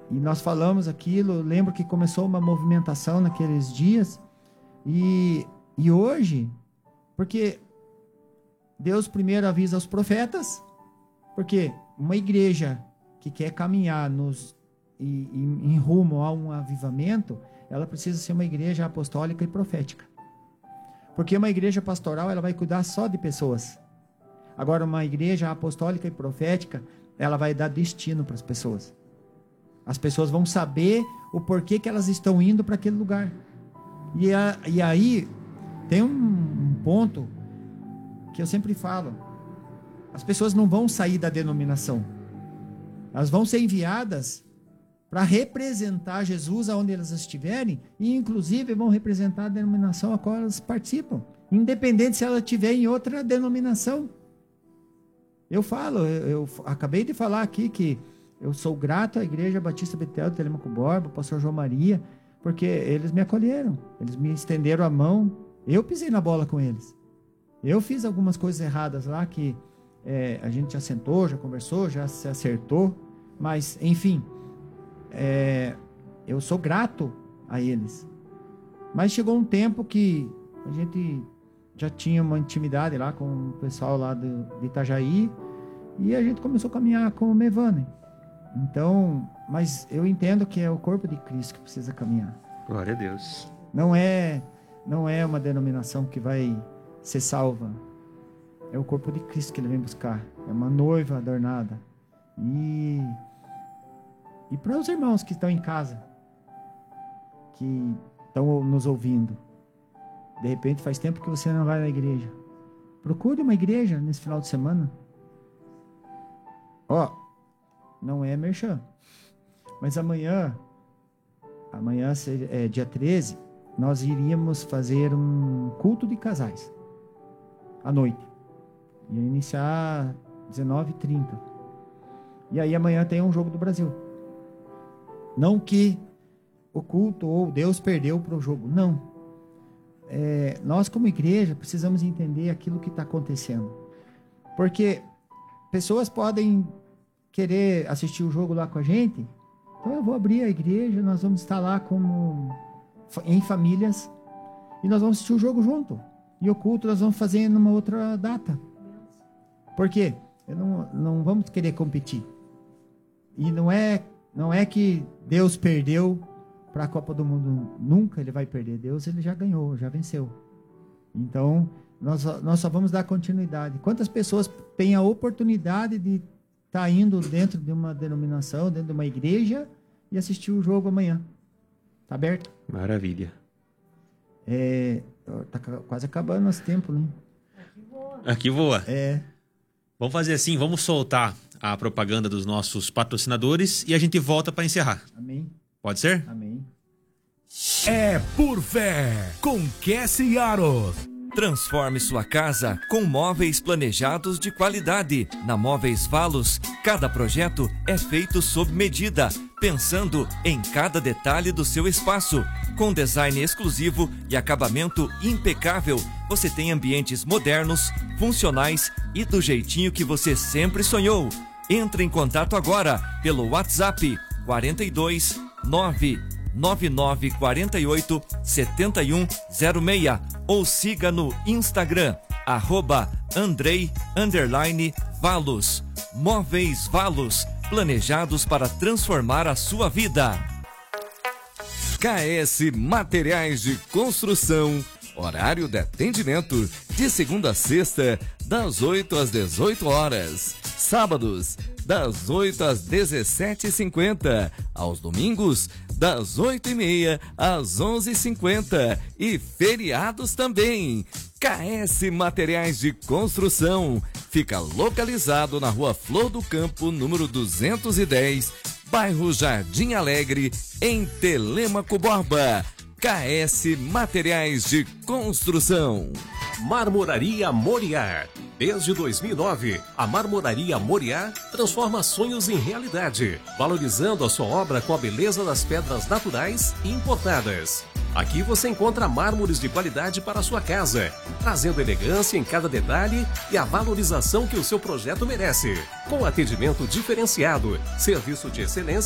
nós falamos aquilo, eu lembro que começou uma movimentação naqueles dias, e hoje, porque Deus primeiro avisa os profetas, porque uma igreja que quer caminhar em rumo a um avivamento, ela precisa ser uma igreja apostólica e profética. Porque uma igreja pastoral, ela vai cuidar só de pessoas. Agora, uma igreja apostólica e profética, ela vai dar destino para as pessoas. As pessoas vão saber o porquê que elas estão indo para aquele lugar. E aí, tem um ponto que eu sempre falo. As pessoas não vão sair da denominação. Elas vão ser enviadas para representar Jesus aonde elas estiverem, e inclusive vão representar a denominação a qual elas participam, independente se ela estiver em outra denominação. Eu acabei de falar aqui que eu sou grato à Igreja Batista Betel de Telêmaco Borba, ao pastor João Maria, porque eles me acolheram, eles me estenderam a mão, eu pisei na bola com eles. Eu fiz algumas coisas erradas lá que a gente já sentou, já conversou, já se acertou, mas enfim, eu sou grato a eles. Mas chegou um tempo que a gente já tinha uma intimidade lá com o pessoal lá de Itajaí, e a gente começou a caminhar com o Mevane. Então, mas eu entendo que é o corpo de Cristo que precisa caminhar. Glória a Deus. Não é uma denominação que vai ser salva. É o corpo de Cristo que ele vem buscar. É uma noiva adornada. E para os irmãos que estão em casa, que estão nos ouvindo, de repente faz tempo que você não vai na igreja, procure uma igreja nesse final de semana. Não é merchan, mas amanhã dia 13, nós iríamos fazer um culto de casais à noite. Ia iniciar 19h30. E aí amanhã tem um jogo do Brasil. Não que o culto ou Deus perdeu para o jogo, não. Nós como igreja precisamos entender aquilo que está acontecendo. Porque pessoas podem querer assistir o jogo lá com a gente, então eu vou abrir a igreja, nós vamos estar lá em famílias, e nós vamos assistir o jogo junto. E o culto nós vamos fazer numa outra data. Por quê? Não vamos querer competir. E não é que Deus perdeu para a Copa do Mundo. Nunca ele vai perder. Deus ele já ganhou, já venceu. Então, nós só vamos dar continuidade. Quantas pessoas têm a oportunidade de estar indo dentro de uma denominação, dentro de uma igreja, e assistir o jogo amanhã? Tá aberto? Maravilha. Tá quase acabando nosso tempo, né? Aqui voa. Vamos fazer assim, vamos soltar a propaganda dos nossos patrocinadores e a gente volta para encerrar. Amém. Pode ser? Amém. É por fé, com Cassie Aros. Transforme sua casa com móveis planejados de qualidade. Na Móveis Valos, cada projeto é feito sob medida, pensando em cada detalhe do seu espaço. Com design exclusivo e acabamento impecável, você tem ambientes modernos, funcionais e do jeitinho que você sempre sonhou. Entre em contato agora pelo WhatsApp 42 99948 7106 ou siga no Instagram @Andrei_Valos. Móveis Valos, planejados para transformar a sua vida. KS Materiais de Construção. Horário de atendimento de segunda a sexta, das 8 às 18 horas. Sábados, das 8 às 17h50. Aos domingos, das 8h30 às 11h50. E feriados também. KS Materiais de Construção. Fica localizado na Rua Flor do Campo, número 210, bairro Jardim Alegre, em Telêmaco Borba. KS Materiais de Construção. Marmoraria Moriá. Desde 2009, a Marmoraria Moriá transforma sonhos em realidade, valorizando a sua obra com a beleza das pedras naturais e importadas. Aqui você encontra mármores de qualidade para a sua casa, trazendo elegância em cada detalhe e a valorização que o seu projeto merece. Com atendimento diferenciado, serviço de excelência